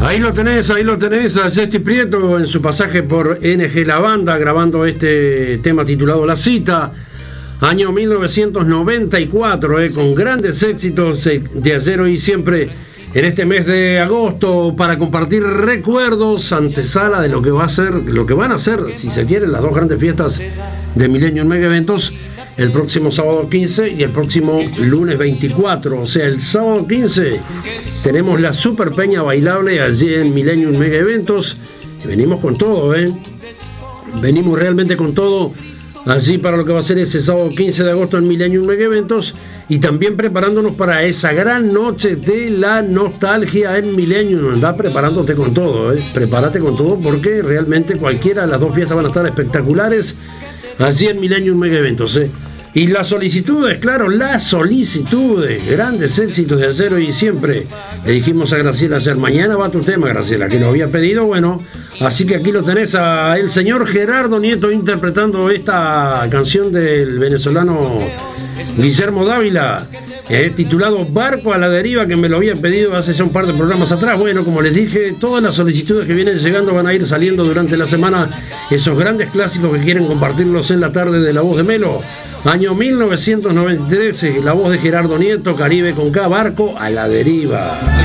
Ahí lo tenés, a Jesti Prieto en su pasaje por NG La Banda, grabando este tema titulado La Cita, año 1994, con grandes éxitos de ayer, hoy y siempre, en este mes de agosto, para compartir recuerdos, antesala de lo que va a ser, lo que van a ser, si se quiere, las dos grandes fiestas de Millennium Mega Eventos, el próximo sábado 15 y el próximo lunes 24. O sea, el sábado 15 tenemos la Super Peña Bailable allí en Millennium Mega Eventos. Y venimos con todo, venimos realmente con todo allí para lo que va a ser ese sábado 15 de agosto en Millennium Mega Eventos, y también preparándonos para esa gran noche de la nostalgia en Millennium. Andá preparándote con todo, prepárate con todo, porque realmente cualquiera de las dos fiestas van a estar espectaculares allí en Millennium Mega Eventos. Y las solicitudes, claro, grandes éxitos de ayer, hoy y siempre. Le dijimos a Graciela ayer, mañana va tu tema, Graciela, que lo había pedido, bueno, así que aquí lo tenés a el señor Gerardo Nieto interpretando esta canción del venezolano Guillermo Dávila, titulado Barco a la Deriva, que me lo habían pedido hace ya un par de programas atrás. Bueno, como les dije, todas las solicitudes que vienen llegando van a ir saliendo durante la semana, esos grandes clásicos que quieren compartirlos en la tarde de La Voz de Melo. Año 1993, la voz de Gerardo Nieto, Caribe con K, Barco a la Deriva.